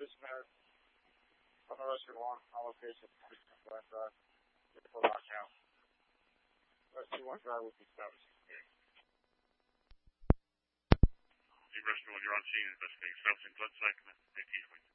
this matter on the rest of the long location, but for lockout. Let's see what drive would be established. Rescue, when you're on scene investigating substance blood cycle,